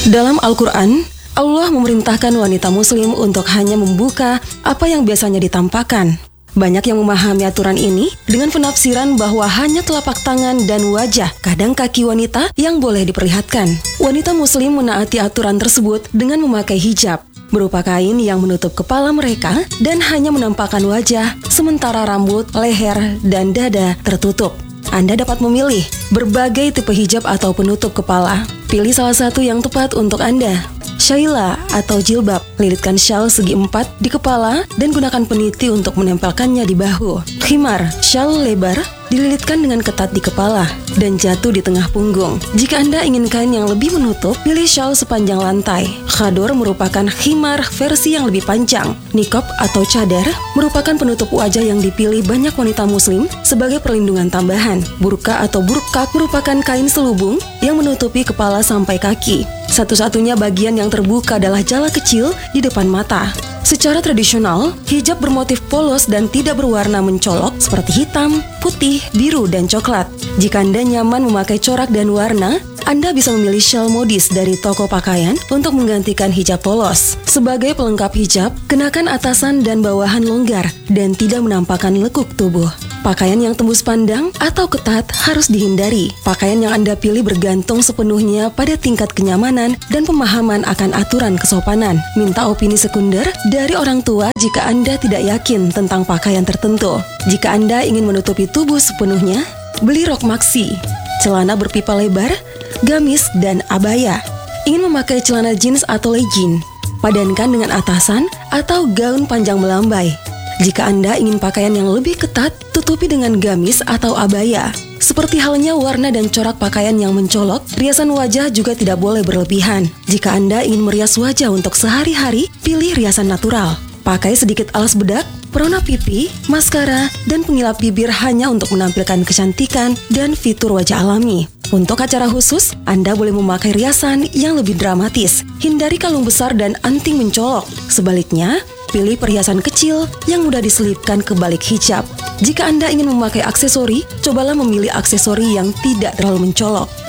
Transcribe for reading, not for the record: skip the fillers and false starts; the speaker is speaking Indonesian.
Dalam Al-Quran, Allah memerintahkan wanita muslim untuk hanya membuka apa yang biasanya ditampakkan. Banyak yang memahami aturan ini dengan penafsiran bahwa hanya telapak tangan dan wajah, kadang kaki wanita yang boleh diperlihatkan. Wanita muslim menaati aturan tersebut dengan memakai hijab, berupa kain yang menutup kepala mereka dan hanya menampakkan wajah, sementara rambut, leher, dan dada tertutup. Anda dapat memilih berbagai tipe hijab atau penutup kepala. Pilih salah satu yang tepat untuk Anda. Syaila atau jilbab, lilitkan syal segi 4 di kepala dan gunakan peniti untuk menempelkannya di bahu. Khimar, syal lebar, dililitkan dengan ketat di kepala dan jatuh di tengah punggung. Jika Anda ingin kain yang lebih menutup, pilih syal sepanjang lantai. Khador merupakan khimar versi yang lebih panjang. Niqab atau cadar merupakan penutup wajah yang dipilih banyak wanita muslim sebagai perlindungan tambahan. Burqa atau burqaq merupakan kain selubung yang menutupi kepala sampai kaki. Satu-satunya bagian yang terbuka adalah jala kecil di depan mata. Secara tradisional, hijab bermotif polos dan tidak berwarna mencolok seperti hitam, putih, biru, dan coklat. Jika Anda nyaman memakai corak dan warna, Anda bisa memilih shawl modis dari toko pakaian untuk menggantikan hijab polos. Sebagai pelengkap hijab, kenakan atasan dan bawahan longgar dan tidak menampakkan lekuk tubuh. Pakaian yang tembus pandang atau ketat harus dihindari. Pakaian yang Anda pilih bergantung sepenuhnya pada tingkat kenyamanan dan pemahaman akan aturan kesopanan. Minta opini sekunder dari orang tua jika Anda tidak yakin tentang pakaian tertentu. Jika Anda ingin menutupi tubuh sepenuhnya, beli rok maxi, celana berpipa lebar, gamis, dan abaya. Ingin memakai celana jeans atau legging, padankan dengan atasan atau gaun panjang melambai. Jika Anda ingin pakaian yang lebih ketat, tutupi dengan gamis atau abaya. Seperti halnya warna dan corak pakaian yang mencolok, riasan wajah juga tidak boleh berlebihan. Jika Anda ingin merias wajah untuk sehari-hari, pilih riasan natural. Pakai sedikit alas bedak, pelona pipi, maskara, dan pengilap bibir hanya untuk menampilkan kecantikan dan fitur wajah alami. Untuk acara khusus, Anda boleh memakai riasan yang lebih dramatis. Hindari kalung besar dan anting mencolok. Sebaliknya, pilih perhiasan kecil yang mudah diselipkan ke balik hijab. Jika Anda ingin memakai aksesori, cobalah memilih aksesori yang tidak terlalu mencolok.